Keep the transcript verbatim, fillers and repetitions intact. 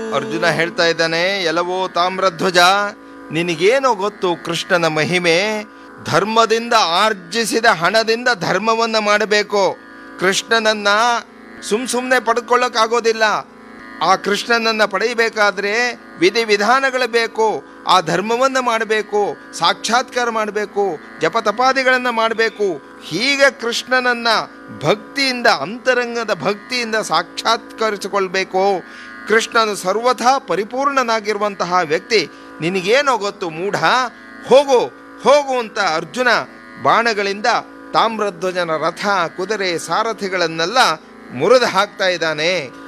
ಅರ್ಜುನ ಹೇಳ್ತಾ ಇದ್ದಾನೆ, ಎಲ್ಲವೋ ತಾಮ್ರಧ್ವಜ, ನಿನಗೇನೋ ಗೊತ್ತು ಕೃಷ್ಣನ ಮಹಿಮೆ. ಧರ್ಮದಿಂದ ಆರ್ಜಿಸಿದ ಹಣದಿಂದ ಧರ್ಮವನ್ನ ಮಾಡಬೇಕು. ಕೃಷ್ಣನನ್ನ ಸುಮ್ ಸುಮ್ಮನೆ ಪಡೆದುಕೊಳ್ಳಕ್ಕಾಗೋದಿಲ್ಲ. ಆ ಕೃಷ್ಣನನ್ನ ಪಡೆಯಬೇಕಾದ್ರೆ ವಿಧಿವಿಧಾನಗಳು ಬೇಕು. ಆ ಧರ್ಮವನ್ನು ಮಾಡಬೇಕು, ಸಾಕ್ಷಾತ್ಕಾರ ಮಾಡಬೇಕು, ಜಪತಪಾದಿಗಳನ್ನು ಮಾಡಬೇಕು. ಹೀಗೆ ಕೃಷ್ಣನನ್ನ ಭಕ್ತಿಯಿಂದ, ಅಂತರಂಗದ ಭಕ್ತಿಯಿಂದ ಸಾಕ್ಷಾತ್ಕರಿಸಿಕೊಳ್ಬೇಕು. ಕೃಷ್ಣನು ಸರ್ವಥಾ ಪರಿಪೂರ್ಣನಾಗಿರುವಂತಹ ವ್ಯಕ್ತಿ. ನಿನಗೇನೋ ಗೊತ್ತು ಮೂಢ, ಹೋಗು ಹೋಗು ಅಂತ ಅರ್ಜುನ ಬಾಣಗಳಿಂದ ತಾಮ್ರಧ್ವಜನ ರಥ, ಕುದುರೆ, ಸಾರಥಿಗಳನ್ನೆಲ್ಲ ಮುರಿದು ಹಾಕ್ತಾ ಇದ್ದಾನೆ.